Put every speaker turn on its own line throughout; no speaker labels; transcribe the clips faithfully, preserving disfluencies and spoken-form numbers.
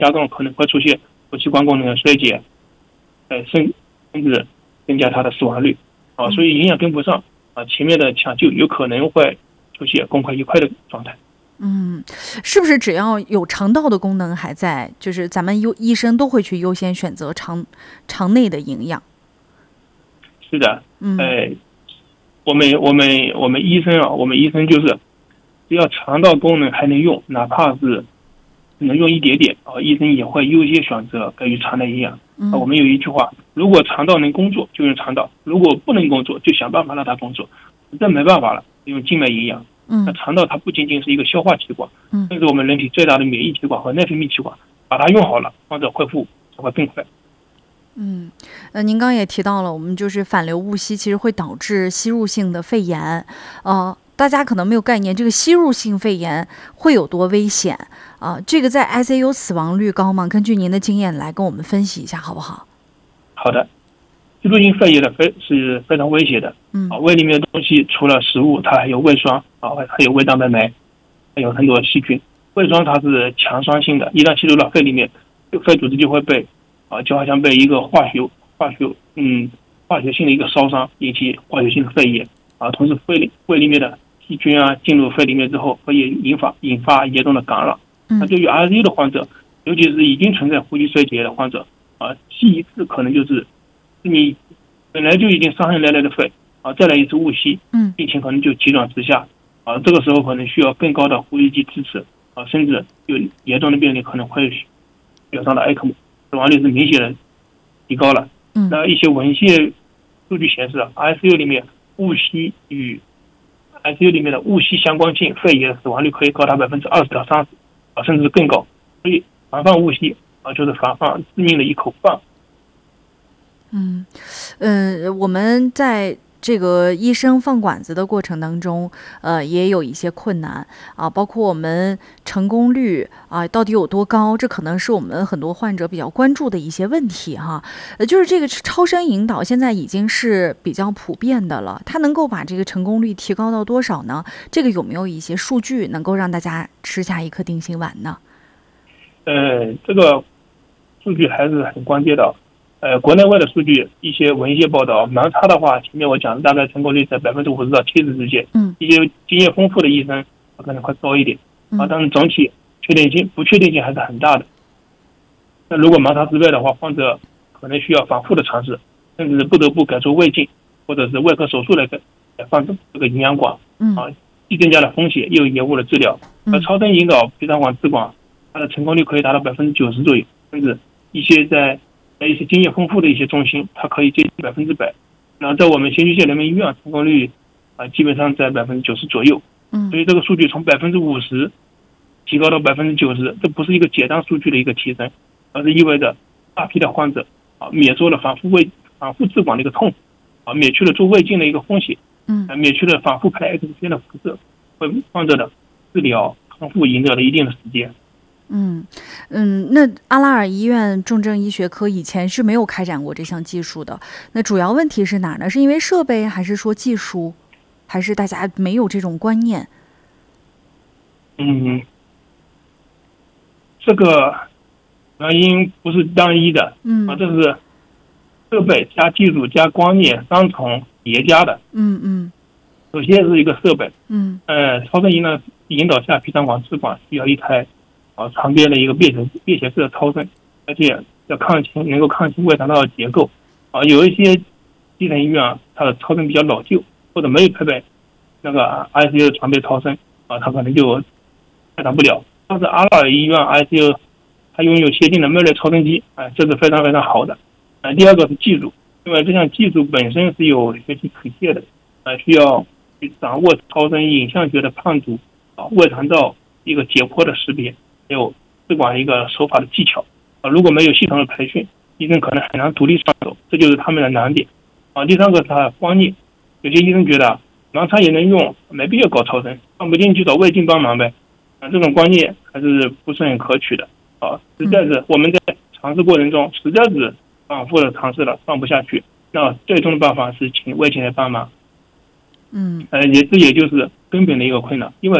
加重可能会出现副器官功能的衰竭，呃，甚甚至增加它的死亡率啊。所以营养跟不上啊，前面的抢救有可能会出现功亏一篑的状态。
嗯，是不是只要有肠道的功能还在，就是咱们优医生都会去优先选择肠肠内的营养？
是的，
嗯，
呃，我们我们我们医生啊，我们医生就是只要肠道功能还能用，哪怕是能用一点点啊，医生也会优先选择给予肠内营养。啊，我们有一句话，如果肠道能工作就用肠道，如果不能工作就想办法让它工作，这没办法了，用静脉营养。
嗯，
那肠道它不仅仅是一个消化器官，
嗯，
更是我们人体最大的免疫器官和内分泌器官，把它用好了，患者恢复才会更快。
嗯，呃，您刚也提到了，我们就是反流误吸，其实会导致吸入性的肺炎。呃，大家可能没有概念，这个吸入性肺炎会有多危险啊、呃？这个在 I C U 死亡率高吗？根据您的经验来跟我们分析一下，好不好？
好的，吸入性肺炎的非是非常危险的。
嗯，
啊，胃里面的东西除了食物，它还有胃酸啊，还有胃蛋白酶，还有很多细菌。胃酸它是强酸性的，一旦吸入到肺里面，肺组织就会被啊，就好像被一个化学化学嗯化学性的一个烧伤引起化学性的肺炎啊。同时肺里胃里面的细菌啊进入肺里面之后，会引发引发严重的感染。那对于 I C U 的患者，尤其是已经存在呼吸衰竭的患者啊，吸一次可能就是你本来就已经伤痕累累的肺啊，再来一次误吸，
嗯，
病情可能就急转直下啊。这个时候可能需要更高的呼吸机支持啊，甚至有严重的病例可能会需要上到 E C M， 死亡率是明显的提高了。
嗯，
那一些文献数据显示 ，I C U 里面误吸与 I C U 里面的误吸相关性肺炎死亡率可以高达百分之二十到三十啊，甚至更高。所以防范误吸啊，就是防范致命的一口饭。
嗯，嗯、呃，我们在这个医生放管子的过程当中，呃，也有一些困难啊，包括我们成功率啊到底有多高，这可能是我们很多患者比较关注的一些问题哈。呃，就是这个超声引导现在已经是比较普遍的了，它能够把这个成功率提高到多少呢？这个有没有一些数据能够让大家吃下一颗定心丸呢？
呃，这个数据还是很关键的。呃，国内外的数据，一些文献报道，盲插的话，前面我讲的大概成功率在百分之五十到七十之间。
嗯，
一些经验丰富的医生可能会高一点啊，但是总体确定性不确定性还是很大的。那如果盲插失败的话，患者可能需要反复的尝试，甚至不得不改做胃镜或者是外科手术来来放这个营养管。
嗯
啊，既增加了风险，又延误了治疗。而超声引导皮肠管支管，它的成功率可以达到百分之九十左右，甚至一些在在一些经验丰富的一些中心，它可以接近百分之百。然后在我们新区县人民医院，成功率啊基本上在百分之九十左右。
嗯，
所以这个数据从百分之五十提高到百分之九十，这不是一个简单数据的一个提升，而是意味着大批的患者啊免受了反复胃反复治管的一个痛苦啊，免去了做胃镜的一个风险，
嗯，
啊免去了反复拍 X 线的辐射，为患者的治疗康复赢得了一定的时间。
嗯嗯，那阿拉尔医院重症医学科以前是没有开展过这项技术的。那主要问题是哪儿呢？是因为设备，还是说技术，还是大家没有这种观念？
嗯，这个原因不是单一的，
嗯
啊，这是设备加技术加观念三重叠加的。
嗯嗯，
首先是一个设备，
嗯
呃，超声引导引导下皮肠管支管需要一台啊长边的一个便携便携式的超声，而且要看清能够看清胃肠道的结构啊。有一些基层医院啊，它的超声比较老旧，或者没有配备那个 I C U 长边超声啊，它可能就开展不了。但是阿拉尔医院 I C U 它拥有先进的脉类超声机，哎、呃，这是非常非常好的。呃，第二个是技术，因为这项技术本身是有学习可借的，呃，需要去掌握超声影像学的判读啊，胃肠道一个解剖的识别，还有支管一个手法的技巧啊。如果没有系统的培训，医生可能很难独立上手，这就是他们的难点啊。第三个是他的观念，有些医生觉得盲插也能用，没必要搞超声，放不进去找胃镜帮忙呗。啊，这种观念还是不是很可取的啊。实在是我们在尝试过程中，实在是反复的尝试了，放不下去，那最终的办法是请胃镜来帮忙。
嗯，
呃，也这也就是根本的一个困难，因为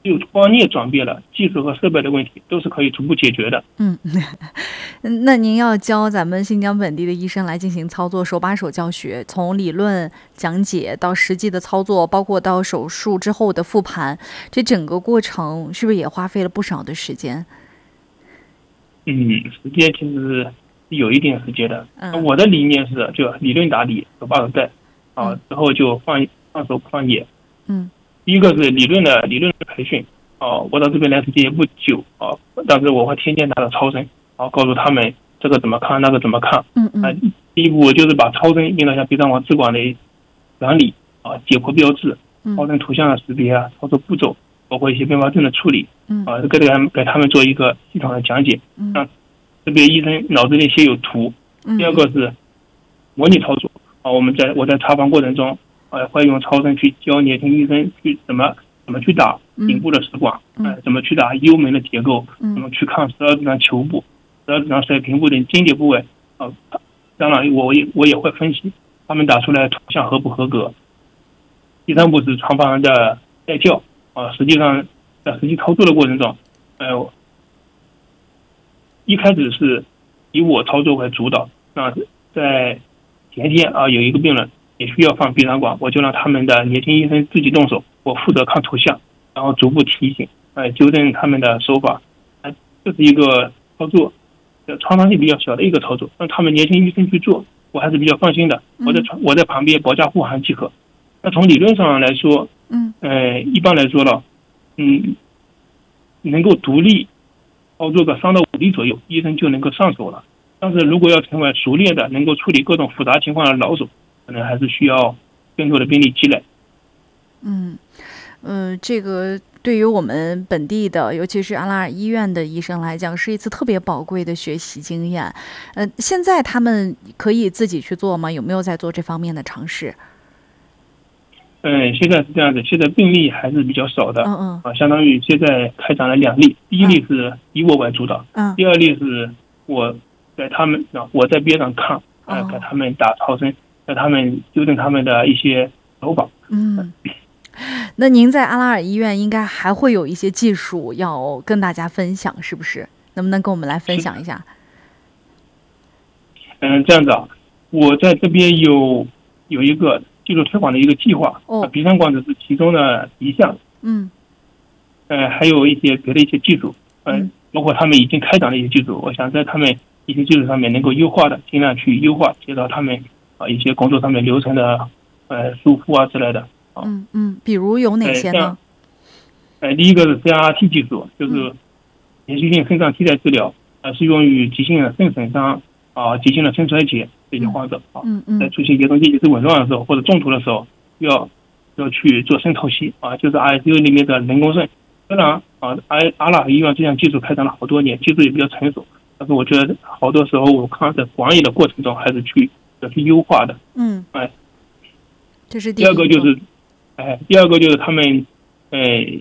就观念转变了，技术和设备的问题都是可以逐步解决的。
嗯，那您要教咱们新疆本地的医生来进行操作，手把手教学，从理论讲解到实际的操作，包括到手术之后的复盘，这整个过程是不是也花费了不少的时间？
嗯，时间其实有一定时间的。
嗯，
我的理念是就理论打底，手把手带，啊，
嗯、
之后就放放手不放野。
嗯。
第一个是理论的理论的培训，哦，我到这边来时间也不久啊，但是我会天天拿着超声，啊，告诉他们这个怎么看，那个怎么看。
嗯嗯。
啊，第一步就是把超声引导下鼻上管支管的原理啊，解剖标志、超声图像的识别啊，操作步骤，包括一些并发症的处理，
嗯，
啊，给他们给他们做一个系统的讲解，
嗯，
让这边医生脑子里先有图。
嗯。
第二个是模拟操作，啊，我们在我在查房过程中。呃，会用超声去教年轻医生去怎么怎么去打颈部的食管，
嗯、
呃，怎么去打幽门的结构，
嗯、
怎么去看十二指肠球部、十二指肠水平部等经节部位。啊、呃，当然我也我也会分析他们打出来的图像合不合格。第三步是床房的带教，啊、呃，实际上在实际操作的过程中，呃，一开始是以我操作为主导，那在前天啊、呃、有一个病人。也需要放鼻肠管，我就让他们的年轻医生自己动手，我负责看图像，然后逐步提醒，呃，纠正他们的手法，呃，这是一个操作，呃，创伤性比较小的一个操作，让他们年轻医生去做，我还是比较放心的。我在我在旁边保驾护航即可。那从理论上来说，
嗯，
呃，一般来说了，嗯，能够独立操作个三到五例左右，医生就能够上手了。但是如果要成为熟练的，能够处理各种复杂情况的老手，可能还是需要更多的兵力积累。
嗯，呃，这个对于我们本地的，尤其是阿拉尔医院的医生来讲，是一次特别宝贵的学习经验。呃，现在他们可以自己去做吗？有没有在做这方面的尝试？
嗯，现在是这样子，现在病例还是比较少的。
嗯嗯。
啊，相当于现在开展了两例，第一例是以我为主导，
嗯，
第二例是我在他们啊，我在边上看，啊，给他们打超声。让他们纠正他们的一些手法。
嗯，那您在阿拉尔医院应该还会有一些技术要跟大家分享，是不是？能不能跟我们来分享一下？
嗯，这样子啊，我在这边有有一个技术推广的一个计划，
哦，
鼻腔管子是其中的一项。
嗯，
呃，还有一些别的一些技术，嗯、呃，包括他们已经开展的一些技术，我想在他们一些技术上面能够优化的，尽量去优化，接到他们。啊，一些工作上面流程的，呃，疏忽啊之类的。啊、
嗯嗯，比如有哪些呢？
呃，第一个是 C R T 技术，就是连续性肾脏替代治疗，呃，是用于急性的肾损伤啊、急性的肾衰竭这些患者啊，
嗯嗯，
在出现严重间歇性紊乱的时候或者中途的时候，要要去做肾透析啊，就是 I C U 里面的人工肾。虽然啊，阿阿拉尔医院这项技术开展了好多年，技术也比较成熟，但是我觉得好多时候我看在管理的过程中还是去。要去优化的，
嗯，
哎，
这是
第二个就是，哎，第二个就是他们，哎，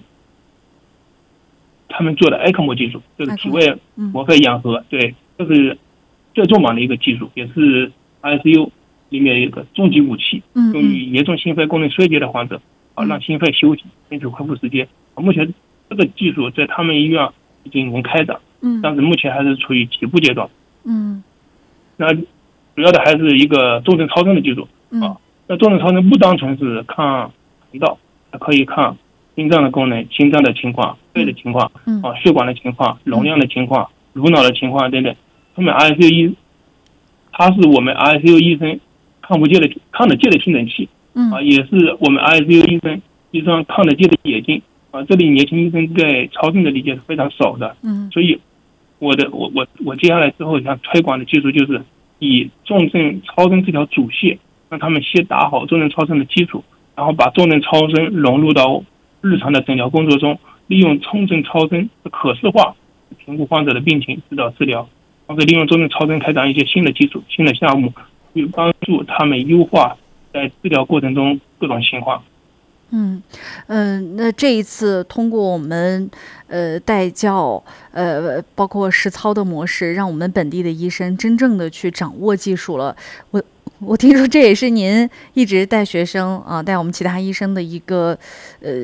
他们做的 E C M O 技术，就是体位膜肺氧合，对，这是最重磅的一个技术，也是 I C U 里面一个终极武器，用于严重心肺功能衰竭的患者，啊，让心肺休息，争取恢复时间。目前这个技术在他们医院已经能开展，
嗯，
但是目前还是处于起步阶段，
嗯，
那。主要的还是一个重症超声的技术啊。那重症超声不单纯是看肠道，还可以看心脏的功能、心脏的情况、肺的情况啊、血管的情况、容量的情况、颅脑的情况等等。他们 I C U 医，它是我们 I C U 医生看不见的、看得见的听诊器啊，也是我们 I C U 医生一双看得见的眼睛啊。这里年轻医生对超声的理解是非常少的，
嗯，
所以我的我我我接下来之后想推广的技术就是。以重症超声这条主线，让他们先打好重症超声的基础，然后把重症超声融入到日常的诊疗工作中，利用重症超声的可视化评估患者的病情，指导治疗，或者利用重症超声开展一些新的技术、新的项目，去帮助他们优化在治疗过程中各种情况。
嗯嗯、呃，那这一次通过我们呃带教呃包括实操的模式，让我们本地的医生真正的去掌握技术了。我我听说这也是您一直带学生啊，带我们其他医生的一个呃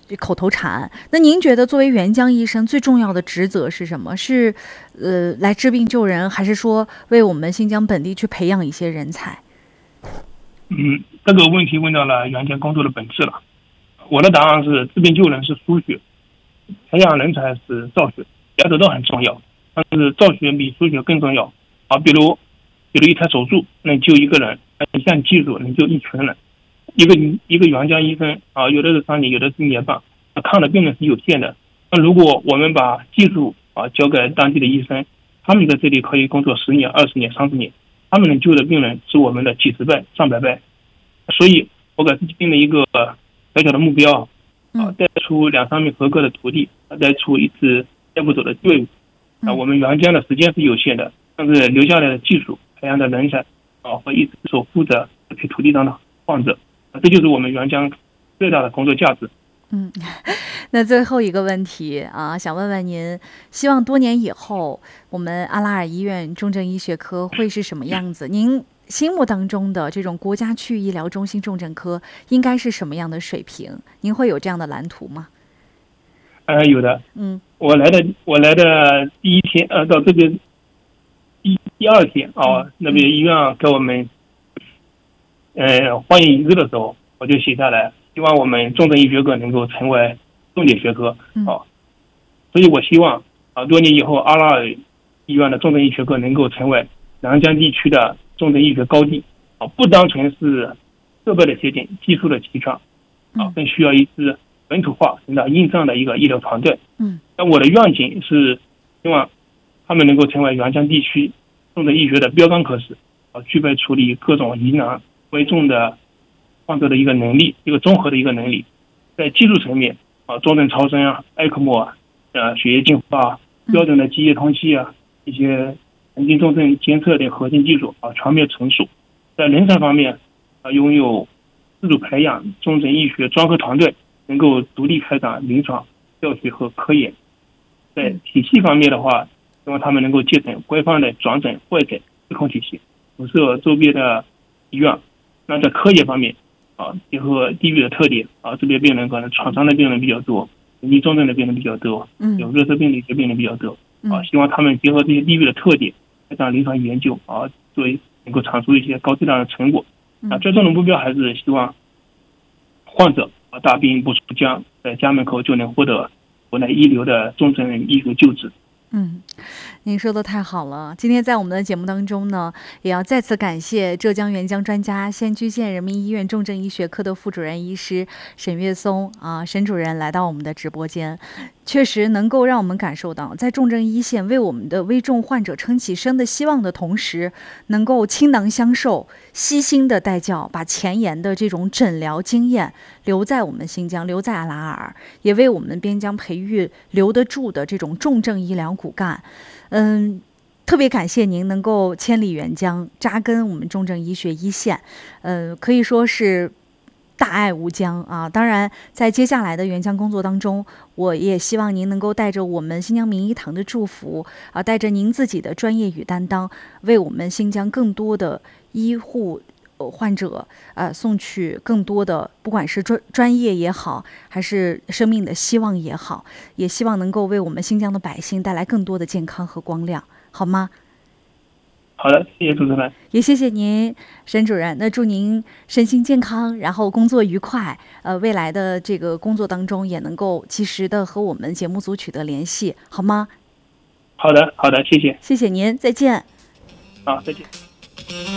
口头禅。那您觉得作为援疆医生最重要的职责是什么？是呃来治病救人，还是说为我们新疆本地去培养一些人才？
嗯，这个问题问到了援疆工作的本质了。我的答案是，治病救人是输血，培养人才是造血，两者都很重要，但是造血比输血更重要啊。比如，比如一台手术能救一个人，一项技术能救一群人。一个一个援疆医生啊，有的是三年，有的是一年半，看的病人是有限的。那如果我们把技术啊交给当地的医生，他们在这里可以工作十年、二十年、三十年，他们能救的病人是我们的几十倍、上百倍。所以，我给自己定了一个小小的目标啊，带出两三名合格的徒弟，带出一支带不走的队伍。啊，我们援疆的时间是有限的，但是留下来的技术、培养的人才啊，会一直守护着这批土地上的患者。这就是我们援疆最大的工作价值。
嗯，那最后一个问题啊，想问问您，希望多年以后我们阿拉尔医院重症医学科会是什么样子？您心目当中的这种国家区域医疗中心重症科应该是什么样的水平？您会有这样的蓝图吗？
呃，有的。
嗯，
我来的我来的第一天，呃，到这边第第二天啊，
嗯、
那边医院给我们。呃，欢迎仪式的时候，我就写下来，希望我们重症医学科能够成为重点学科啊。所以我希望啊，多年以后，阿拉尔医院的重症医学科能够成为南疆地区的重症医学高地啊，不单纯是设备的先进、技术的齐全啊，更需要一支本土化、人打硬仗的一个医疗团队。
嗯，
那我的愿景是希望他们能够成为援疆地区重症医学的标杆科室啊，具备处理各种疑难危重的患者的一个能力，一个综合的一个能力。在技术层面啊，重症超声啊、埃克莫啊、呃血液净化啊、标准的机械通气啊，一些神经重症监测的核心技术啊全面成熟。在人才方面啊，拥有自主培养重症医学专科团队，能够独立开展临床教学和科研。在体系方面的话，希望他们能够建成规范的转诊会诊自控体系，辐射周边的医院。那在科研方面啊，结合地域的特点啊，这边病人可能创伤的病人比较多，神经重症的病人比较多，有热射病的一些病人比较多啊，希望他们结合这些地域的特点，开展临床研究啊，作为能够产出一些高质量的成果。啊，最终的目标还是希望患者啊大病不出疆，在家门口就能获得国内一流的重症医学救治。
嗯，您说的太好了。今天在我们的节目当中呢，也要再次感谢浙江援疆专家、仙居县人民医院重症医学科的副主任医师沈月松啊，沈主任来到我们的直播间，确实能够让我们感受到，在重症一线为我们的危重患者撑起生的希望的同时，能够倾囊相授、悉心的带教，把前沿的这种诊疗经验留在我们新疆，留在阿拉尔，也为我们边疆培育留得住的这种重症医疗骨干。嗯，特别感谢您能够千里援疆，扎根我们重症医学一线，呃，可以说是大爱无疆啊！当然，在接下来的援疆工作当中，我也希望您能够带着我们新疆民医堂的祝福啊，带着您自己的专业与担当，为我们新疆更多的医护患者呃送去更多的，不管是专专业也好，还是生命的希望也好，也希望能够为我们新疆的百姓带来更多的健康和光亮，好吗？
好的，谢谢主持人，
也谢谢您，沈主任。那祝您身心健康，然后工作愉快。呃，未来的这个工作当中也能够及时的和我们节目组取得联系，好吗？
好的，好的，谢谢，
谢谢您，再见。
好，再见。